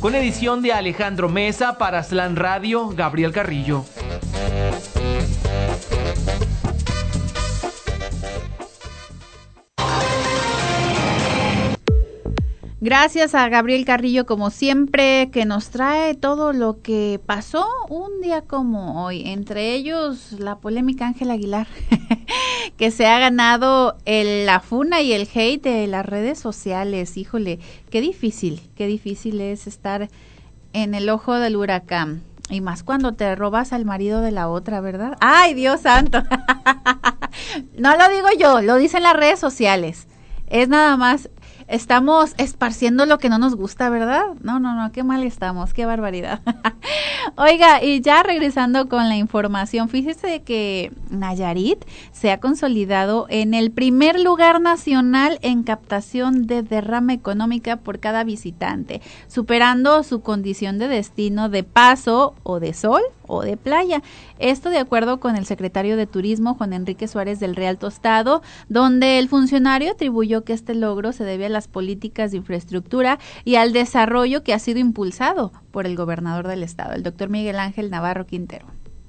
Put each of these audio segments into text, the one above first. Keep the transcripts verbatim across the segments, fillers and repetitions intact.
con edición de Alejandro Mesa. Para Aztlán Radio, Gabriel Carrillo. Gracias a Gabriel Carrillo, como siempre, que nos trae todo lo que pasó un día como hoy. Entre ellos, la polémica Ángel Aguilar, que se ha ganado el, la funa y el hate de las redes sociales. Híjole, qué difícil, qué difícil es estar en el ojo del huracán. Y más cuando te robas al marido de la otra, ¿verdad? ¡Ay, Dios santo! No lo digo yo, lo dicen las redes sociales. Es nada más... Estamos esparciendo lo que no nos gusta, ¿verdad? No, no, no, qué mal estamos, qué barbaridad. Oiga, y ya regresando con la información, fíjese que Nayarit se ha consolidado en el primer lugar nacional en captación de derrama económica por cada visitante, superando su condición de destino de paso o de sol o de playa. Esto de acuerdo con el secretario de Turismo, Juan Enrique Suárez del Real Tostado, donde el funcionario atribuyó que este logro se debe a las políticas de infraestructura y al desarrollo que ha sido impulsado por el gobernador del estado, el doctor Miguel Ángel Navarro Quintero.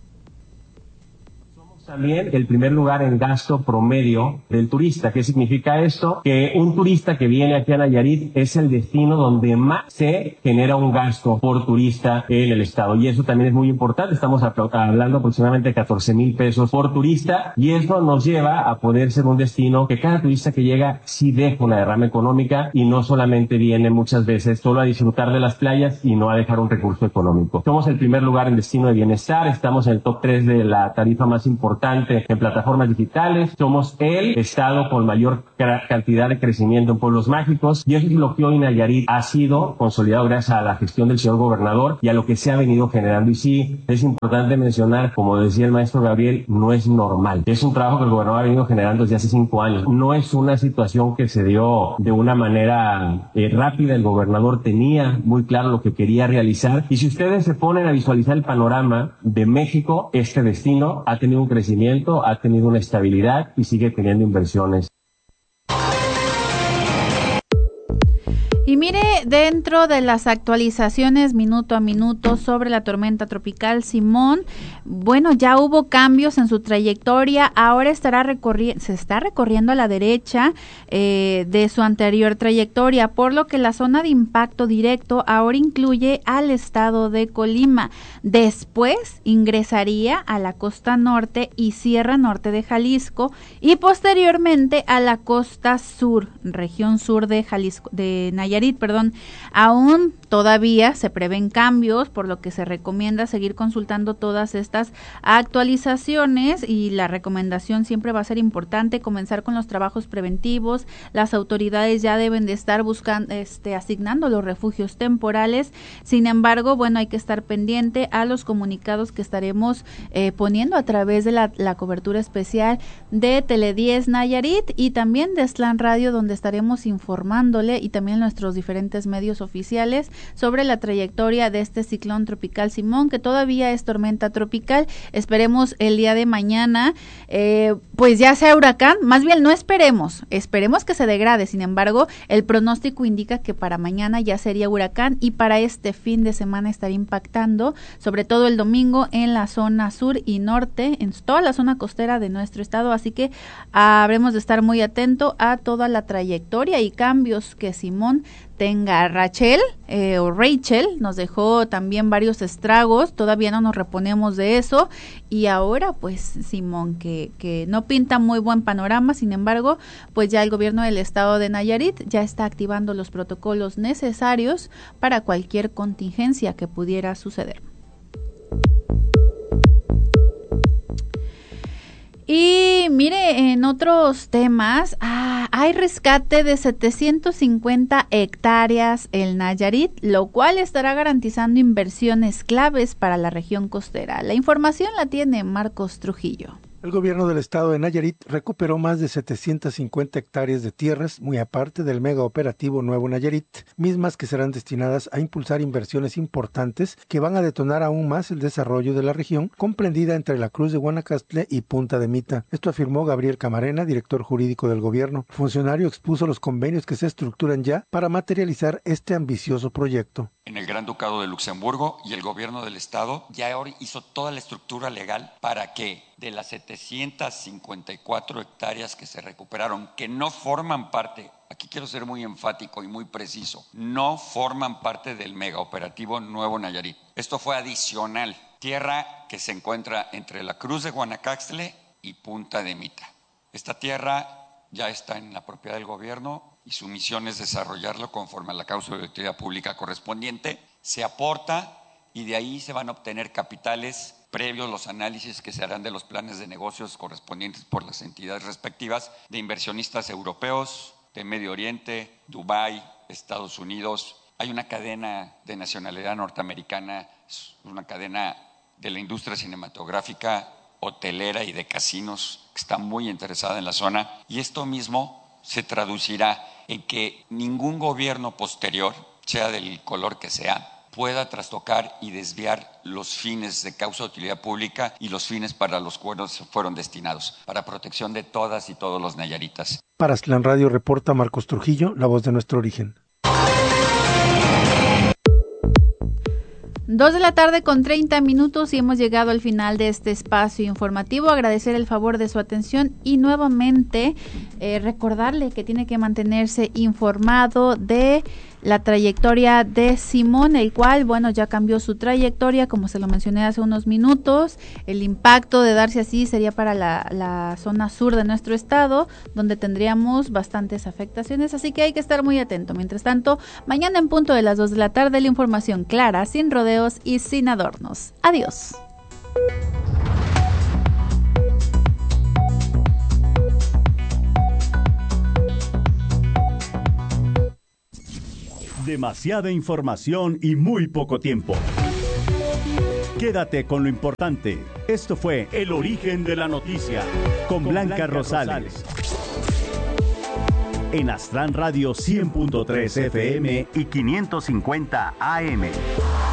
También el primer lugar en gasto promedio del turista. ¿Qué significa esto? Que un turista que viene aquí a Nayarit es el destino donde más se genera un gasto por turista en el estado. Y eso también es muy importante. Estamos hablando aproximadamente de catorce mil pesos por turista. Y eso nos lleva a poder ser un destino que cada turista que llega sí deja una derrama económica y no solamente viene muchas veces solo a disfrutar de las playas y no a dejar un recurso económico. Somos el primer lugar en destino de bienestar. Estamos en el top tres de la tarifa más importante en plataformas digitales. Somos el estado con mayor cantidad de crecimiento en pueblos mágicos, y eso es lo que hoy Nayarit ha sido consolidado gracias a la gestión del señor gobernador y a lo que se ha venido generando. Y sí, es importante mencionar, como decía el maestro Gabriel, no es normal. Es un trabajo que el gobernador ha venido generando desde hace cinco años. No es una situación que se dio de una manera eh, rápida. El gobernador tenía muy claro lo que quería realizar, y si ustedes se ponen a visualizar el panorama de México, este destino ha tenido un crecimiento, ha tenido una estabilidad y sigue teniendo inversiones. Y mire, dentro de las actualizaciones minuto a minuto sobre la tormenta tropical Simón, bueno, ya hubo cambios en su trayectoria. Ahora estará recorriendo, se está recorriendo a la derecha eh, de su anterior trayectoria, por lo que la zona de impacto directo ahora incluye al estado de Colima. Después ingresaría a la costa norte y sierra norte de Jalisco, y posteriormente a la costa sur, región sur de Jalisco, de Nayarit. Perdón, aún todavía se prevén cambios, por lo que se recomienda seguir consultando todas estas actualizaciones, y la recomendación siempre va a ser importante comenzar con los trabajos preventivos. Las autoridades ya deben de estar buscando, este, asignando los refugios temporales. Sin embargo, bueno, hay que estar pendiente a los comunicados que estaremos eh, poniendo a través de la, la cobertura especial de Tele diez Nayarit y también de Aztlán Radio, donde estaremos informándole, y también nuestros diferentes medios oficiales, sobre la trayectoria de este ciclón tropical Simón, que todavía es tormenta tropical. Esperemos el día de mañana eh, pues ya sea huracán, más bien no esperemos, esperemos que se degrade. Sin embargo, el pronóstico indica que para mañana ya sería huracán, y para este fin de semana estaría impactando, sobre todo el domingo, en la zona sur y norte, en toda la zona costera de nuestro estado. Así que ah, habremos de estar muy atento a toda la trayectoria y cambios que Simón tenga. Rachel eh, o Rachel nos dejó también varios estragos, todavía no nos reponemos de eso, y ahora pues Simón, que, que no pinta muy buen panorama. Sin embargo, pues ya el gobierno del estado de Nayarit ya está activando los protocolos necesarios para cualquier contingencia que pudiera suceder. Y mire, en otros temas, ah, hay rescate de setecientas cincuenta hectáreas en Nayarit, lo cual estará garantizando inversiones claves para la región costera. La información la tiene Marcos Trujillo. El gobierno del estado de Nayarit recuperó más de setecientas cincuenta hectáreas de tierras, muy aparte del mega operativo Nuevo Nayarit, mismas que serán destinadas a impulsar inversiones importantes que van a detonar aún más el desarrollo de la región, comprendida entre la Cruz de Guanacaste y Punta de Mita. Esto afirmó Gabriel Camarena, director jurídico del gobierno. El funcionario expuso los convenios que se estructuran ya para materializar este ambicioso proyecto. en el Gran Ducado de Luxemburgo, y el gobierno del estado ya hizo toda la estructura legal para que de las setecientas cincuenta y cuatro hectáreas que se recuperaron, que no forman parte, aquí quiero ser muy enfático y muy preciso, no forman parte del megaoperativo Nuevo Nayarit. Esto fue adicional, tierra que se encuentra entre la Cruz de Guanacaxtle y Punta de Mita. Esta tierra ya está en la propiedad del gobierno y su misión es desarrollarlo conforme a la cláusula de utilidad pública correspondiente. Se aporta y de ahí se van a obtener capitales previos los análisis que se harán de los planes de negocios correspondientes por las entidades respectivas de inversionistas europeos, de Medio Oriente, Dubái, Estados Unidos. Hay una cadena de nacionalidad norteamericana, una cadena de la industria cinematográfica, hotelera y de casinos que está muy interesada en la zona, y esto mismo se traducirá en que ningún gobierno posterior, sea del color que sea, pueda trastocar y desviar los fines de causa de utilidad pública y los fines para los cuales fueron destinados, para protección de todas y todos los nayaritas. Para Aztlán Radio reporta Marcos Trujillo, la voz de nuestro origen. Dos de la tarde con treinta minutos y hemos llegado al final de este espacio informativo. Agradecer el favor de su atención y nuevamente eh, recordarle que tiene que mantenerse informado de la trayectoria de Simón, el cual, bueno, ya cambió su trayectoria, como se lo mencioné hace unos minutos. El impacto de darse así sería para la, la zona sur de nuestro estado, donde tendríamos bastantes afectaciones, así que hay que estar muy atento. Mientras tanto, mañana en punto de las dos de la tarde, la información clara, sin rodeos y sin adornos. Adiós. Demasiada información y muy poco tiempo. Quédate con lo importante. Esto fue El Origen de la Noticia con, con Blanca, Blanca Rosales. Rosales. En Aztlán Radio cien punto tres F M y quinientos cincuenta A M.